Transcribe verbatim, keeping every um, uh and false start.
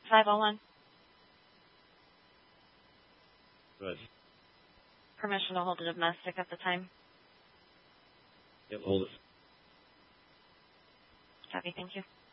five oh one. Good. Permission to hold a domestic at the time. Yep, hold it. Copy, thank you.